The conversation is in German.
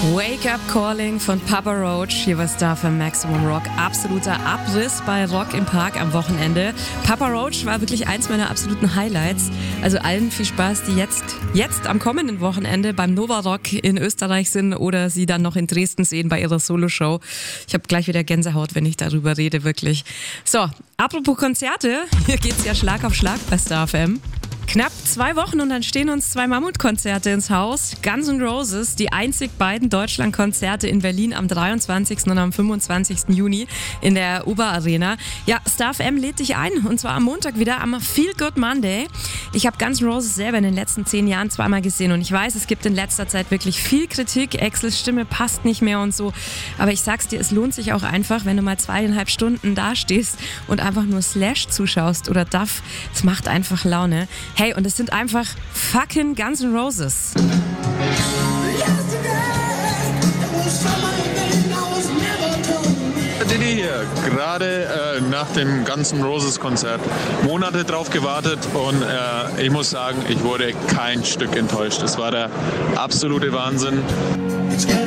Wake Up Calling von Papa Roach, hier war Star für Maximum Rock. Absoluter Abriss bei Rock im Park am Wochenende. Papa Roach war wirklich eins meiner absoluten Highlights. Also allen viel Spaß, die jetzt am kommenden Wochenende beim Nova Rock in Österreich sind oder sie dann noch in Dresden sehen bei ihrer Soloshow. Ich habe gleich wieder Gänsehaut, wenn ich darüber rede, wirklich. So, apropos Konzerte, hier geht's ja Schlag auf Schlag bei Star FM. Knapp 2 Wochen und dann stehen uns 2 Mammutkonzerte ins Haus. Guns N' Roses, die einzig beiden Deutschlandkonzerte in Berlin am 23. und am 25. Juni in der Uber Arena. Ja, Star FM lädt dich ein und zwar am Montag wieder am Feel Good Monday. Ich habe Guns N' Roses selber in den letzten 10 Jahren zweimal gesehen und ich weiß, es gibt in letzter Zeit wirklich viel Kritik. Axls Stimme passt nicht mehr und so. Aber ich sag's dir, es lohnt sich auch einfach, wenn du mal 2,5 Stunden da stehst und einfach nur Slash zuschaust oder Duff. Es macht einfach Laune. Hey, und es sind einfach fucking Guns N' Roses. Diddy hier, gerade nach dem Guns N' Roses Konzert. Monate drauf gewartet und ich muss sagen, ich wurde kein Stück enttäuscht. Es war der absolute Wahnsinn.